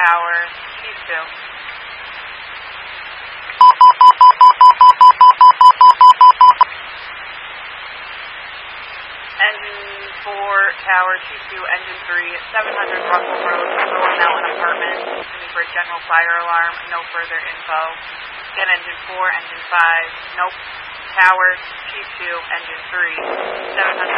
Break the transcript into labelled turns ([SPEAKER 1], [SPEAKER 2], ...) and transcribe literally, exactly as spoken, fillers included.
[SPEAKER 1] Tower, T two. Engine four, Tower, T two, Engine three, seven hundred Russell Road, Rolling Mountain Apartments, looking for a general fire alarm, no further info. Again, Engine four, Engine five, nope. Tower, T two, Engine three, seven hundred